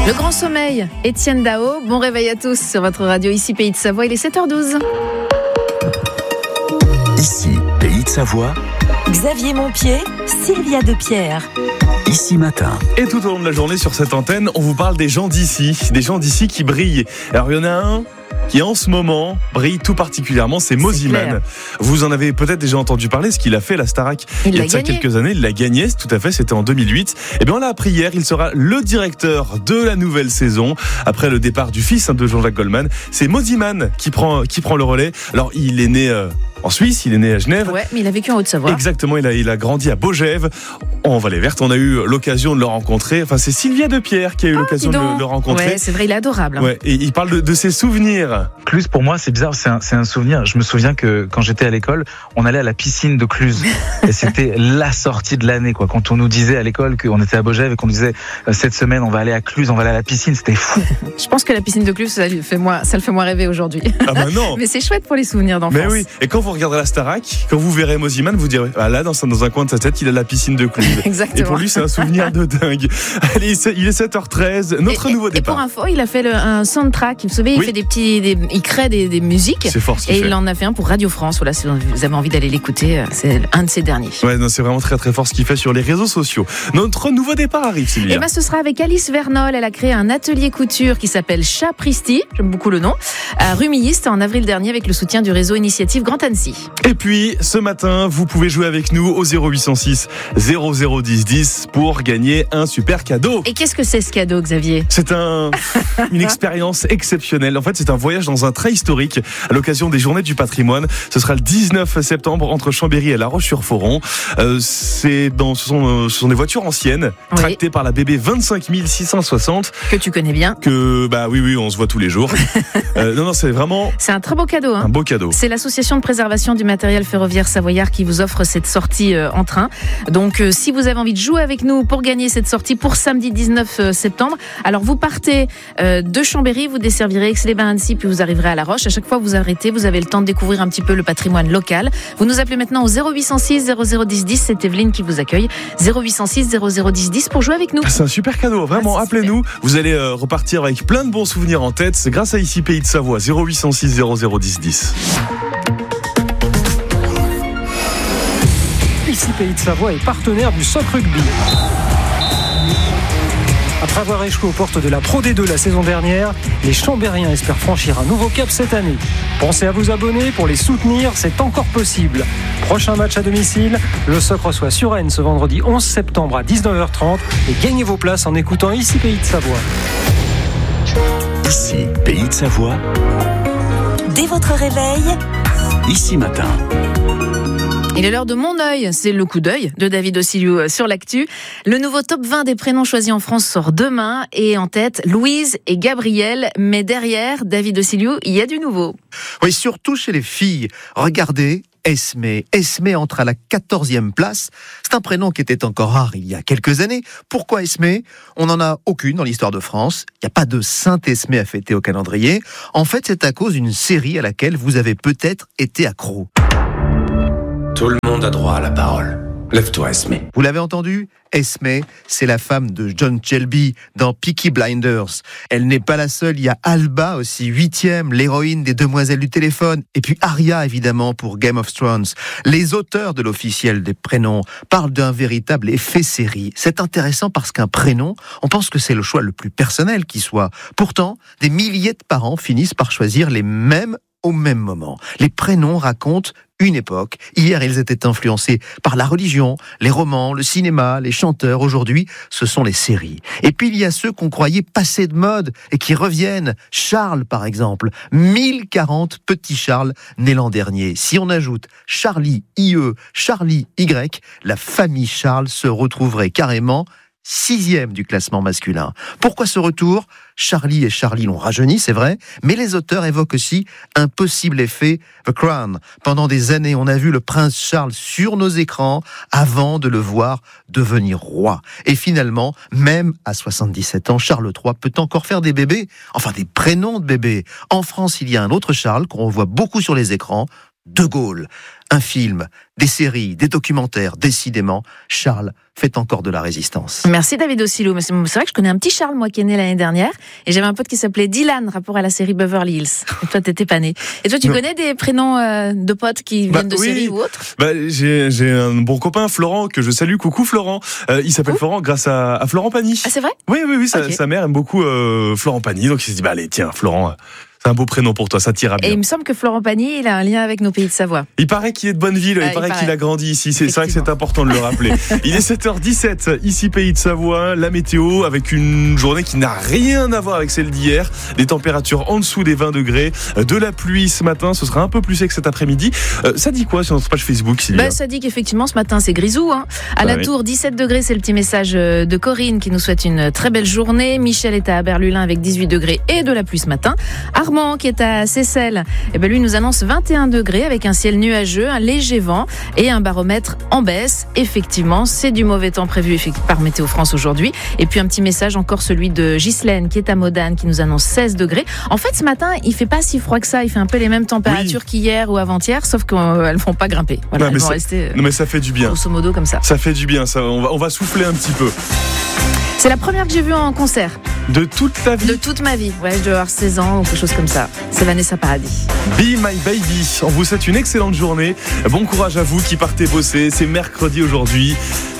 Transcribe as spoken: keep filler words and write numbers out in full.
Le grand sommeil, Étienne Dao. Bon réveil à tous sur votre radio, ici Pays de Savoie, il est sept heures douze. Ici Pays de Savoie. Xavier Montpied, Sylvia Depierre. Ici Matin. Et tout au long de la journée sur cette antenne, on vous parle des gens d'ici, des gens d'ici qui brillent. Alors il y en a un qui en ce moment brille tout particulièrement, c'est Mosimann. Vous en avez peut-être déjà entendu parler, ce qu'il a fait la Starac il, il y a de ça quelques années, il l'a gagné, tout à fait, c'était en deux mille huit. Et bien on l'a appris hier, il sera le directeur de la nouvelle saison, après le départ du fils de Jean-Jacques Goldman. C'est Mosimann qui prend, qui prend le relais. Alors il est né... Euh, En Suisse, il est né à Genève. Ouais, mais il a vécu en Haute-Savoie. Exactement, il a, il a grandi à Baugève, en Vallée Verte. On a eu l'occasion de le rencontrer. Enfin, c'est Sylvia Depierre qui a eu ah, l'occasion de le, le rencontrer. Ouais, c'est vrai, il est adorable. Hein. Ouais, et il parle de, de ses souvenirs. Cluse, pour moi, c'est bizarre, c'est un, c'est un souvenir. Je me souviens que quand j'étais à l'école, on allait à la piscine de Cluse. Et c'était la sortie de l'année, quoi. Quand on nous disait à l'école qu'on était à Baugève et qu'on nous disait cette semaine, on va aller à Cluse, on va aller à la piscine, c'était fou. Je pense que la piscine de Cluse, ça, lui fait moins, ça le fait moins rêver aujourd'hui. Ah bah non. Mais c'est chouette pour les souvenirs d'enfance. Mais oui. Et quand vous regarderez la Starac, quand vous verrez Mosimann, vous direz, ah là, dans, dans un coin de sa tête, il a la piscine de Cluse. Exactement. Et pour lui, c'est un souvenir de dingue. Allez, il est sept heures treize, notre et, nouveau et, départ. Et pour info, il a fait le, un soundtrack. Vous savez, il oui. fait des petits, des, il crée des, des musiques. C'est fort ce qu'il Et fait. il en a fait un pour Radio France. Voilà, si vous avez envie d'aller l'écouter, c'est un de ses derniers. Ouais, non, c'est vraiment très très fort ce qu'il fait sur les réseaux sociaux. Notre nouveau départ arrive, Sylvia. Et ben, ce sera avec Alice Vernol. Elle a créé un atelier couture qui s'appelle Chapristi. J'aime beaucoup le nom. À Rumilly, en avril dernier, avec le soutien du réseau Initiative Grand Annecy. Et puis, ce matin, vous pouvez jouer avec nous au zéro huit cent six zéro zéro dix dix pour gagner un super cadeau. Et qu'est-ce que c'est ce cadeau, Xavier ? C'est un, une expérience exceptionnelle. En fait, c'est un voyage dans un train historique à l'occasion des Journées du patrimoine. Ce sera le dix-neuf septembre entre Chambéry et La Roche-sur-Foron. Euh, c'est dans, ce sont, ce sont des voitures anciennes, oui. tractées par la B B vingt-cinq mille six cent soixante. Que tu connais bien. Que, bah oui, oui, on se voit tous les jours. euh, non, non, c'est vraiment... C'est un très beau cadeau. Hein. Un beau cadeau. C'est l'association de préservation du matériel ferroviaire savoyard qui vous offre cette sortie euh, en train. Donc, euh, si vous avez envie de jouer avec nous pour gagner cette sortie pour samedi dix-neuf septembre, alors vous partez euh, de Chambéry, vous desservirez Aix-les-Bains-Annecy, puis vous arriverez à La Roche. À chaque fois, vous arrêtez, vous avez le temps de découvrir un petit peu le patrimoine local. Vous nous appelez maintenant au zéro huit cent six zéro zéro dix dix. C'est Evelyne qui vous accueille. zéro huit cent six zéro zéro dix dix pour jouer avec nous. C'est un super cadeau, vraiment. Ah, appelez-nous. Vous allez euh, repartir avec plein de bons souvenirs en tête. C'est grâce à Ici Pays de Savoie. zéro huit cent six zéro zéro dix dix. Ici Pays de Savoie est partenaire du Soc Rugby. Après avoir échoué aux portes de la Pro D deux la saison dernière, les Chambériens espèrent franchir un nouveau cap cette année. Pensez à vous abonner pour les soutenir, c'est encore possible. Prochain match à domicile, le Soc reçoit Suresnes ce vendredi onze septembre à dix-neuf heures trente et gagnez vos places en écoutant Ici Pays de Savoie. Ici Pays de Savoie. Dès votre réveil, Ici Matin. Il est l'heure de mon œil, c'est le coup d'œil de David Ossiliou sur l'actu. Le nouveau top vingt des prénoms choisis en France sort demain et en tête Louise et Gabriel, mais derrière David Ossiliou, il y a du nouveau. Oui, surtout chez les filles. Regardez, Esmé. Esmé entre à la quatorzième place. C'est un prénom qui était encore rare il y a quelques années. Pourquoi Esmé ? On n'en a aucune dans l'histoire de France. Il n'y a pas de Sainte Esmé à fêter au calendrier. En fait, c'est à cause d'une série à laquelle vous avez peut-être été accro. Tout le monde a droit à la parole. Lève-toi, Esmé. Vous l'avez entendu ? Esmé, c'est la femme de John Shelby dans Peaky Blinders. Elle n'est pas la seule, il y a Alba aussi, huitième, l'héroïne des Demoiselles du téléphone, et puis Arya évidemment pour Game of Thrones. Les auteurs de l'officiel des prénoms parlent d'un véritable effet série. C'est intéressant parce qu'un prénom, on pense que c'est le choix le plus personnel qui soit. Pourtant, des milliers de parents finissent par choisir les mêmes au même moment. Les prénoms racontent une époque. Hier, ils étaient influencés par la religion, les romans, le cinéma, les chanteurs. Aujourd'hui, ce sont les séries. Et puis, il y a ceux qu'on croyait passés de mode et qui reviennent. Charles, par exemple. mille quarante petits Charles nés l'an dernier. Si on ajoute Charlie I E, Charlie Y, la famille Charles se retrouverait carrément sixième du classement masculin. Pourquoi ce retour ? Charlie et Charlie l'ont rajeuni, c'est vrai, mais les auteurs évoquent aussi un possible effet The Crown. Pendant des années, on a vu le prince Charles sur nos écrans avant de le voir devenir roi. Et finalement, même à soixante-dix-sept ans, Charles trois peut encore faire des bébés, enfin des prénoms de bébés. En France, il y a un autre Charles qu'on voit beaucoup sur les écrans, De Gaulle, un film, des séries, des documentaires. Décidément, Charles fait encore de la résistance. Merci David Ossilou. C'est vrai que je connais un petit Charles, moi, qui est né l'année dernière. Et j'avais un pote qui s'appelait Dylan, rapport à la série Beverly Hills. Et toi, t'étais pas né. Et toi, tu non. connais des prénoms euh, de potes qui bah, viennent de oui. séries ou autres? bah, j'ai, j'ai un bon copain, Florent, que je salue. Coucou Florent. Euh, il s'appelle Ouh. Florent grâce à, à Florent Pagny. Ah, c'est vrai? Oui, oui, oui. Sa, okay. sa mère aime beaucoup euh, Florent Pagny. Donc il s'est dit, bah allez, tiens, Florent... C'est un beau prénom pour toi, ça t'ira bien. Et il me semble que Florent Pagny, il a un lien avec nos pays de Savoie. Il paraît qu'il est de Bonneville, il, ah, paraît, il paraît qu'il a grandi ici. C'est, c'est vrai que c'est important de le rappeler. Il est sept heures dix-sept, ici Pays de Savoie, la météo, avec une journée qui n'a rien à voir avec celle d'hier. Des températures en dessous des vingt degrés, de la pluie ce matin, ce sera un peu plus sec cet après-midi. Euh, ça dit quoi sur notre page Facebook, Sylvia? bah, Ça dit qu'effectivement ce matin c'est grisou. Hein. À bah, la oui. Tour, dix-sept degrés, c'est le petit message de Corinne qui nous souhaite une très belle journée. Michel est à Berlulin avec dix-huit degrés et de la pluie ce matin. Armand qui est à Seyssel, eh ben lui nous annonce vingt et un degrés avec un ciel nuageux, un léger vent et un baromètre en baisse. Effectivement, c'est du mauvais temps prévu par Météo France aujourd'hui. Et puis un petit message encore, celui de Ghislaine qui est à Modane, qui nous annonce seize degrés. En fait, ce matin, il fait pas si froid que ça. Il fait un peu les mêmes températures oui. qu'hier ou avant-hier, sauf qu'elles vont pas grimper. Voilà, non, elles vont ça, rester. Non mais ça fait du bien. Grosso modo comme ça. Ça fait du bien. Ça, on va, on va souffler un petit peu. C'est la première que j'ai vue en concert. De toute ta vie? De toute ma vie. Ouais, je dois avoir seize ans ou quelque chose comme ça. C'est Vanessa Paradis. Be My Baby. On vous souhaite une excellente journée. Bon courage à vous qui partez bosser. C'est mercredi aujourd'hui.